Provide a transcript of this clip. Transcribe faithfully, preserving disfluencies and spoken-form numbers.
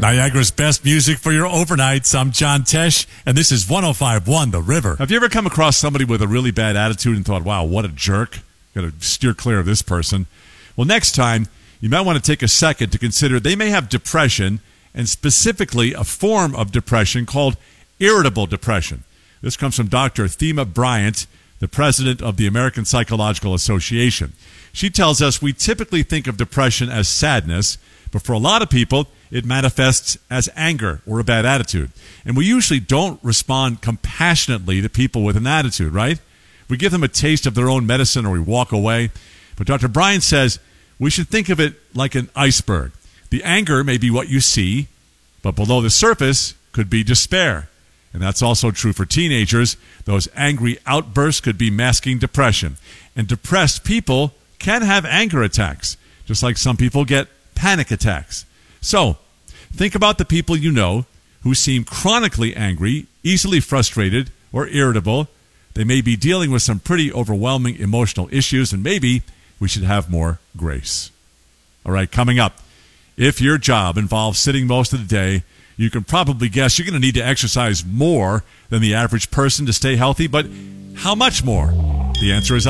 Niagara's best music for your overnights. I'm John Tesh, and this is one oh five point one The River. Have you ever come across somebody with a really bad attitude and thought, wow, what a jerk? Got to steer clear of this person. Well, next time, you might want to take a second to consider they may have depression, and specifically a form of depression called irritable depression. This comes from Doctor Thema Bryant, the president of the American Psychological Association. She tells us we typically think of depression as sadness, but for a lot of people, it manifests as anger or a bad attitude. And we usually don't respond compassionately to people with an attitude, right? We give them a taste of their own medicine or we walk away. But Doctor Bryant says we should think of it like an iceberg. The anger may be what you see, but below the surface could be despair. And that's also true for teenagers. Those angry outbursts could be masking depression. And depressed people can have anger attacks, just like some people get panic attacks. So, think about the people you know who seem chronically angry, easily frustrated, or irritable. They may be dealing with some pretty overwhelming emotional issues, and maybe we should have more grace. All right, coming up, if your job involves sitting most of the day, you can probably guess you're going to need to exercise more than the average person to stay healthy, but how much more? The answer is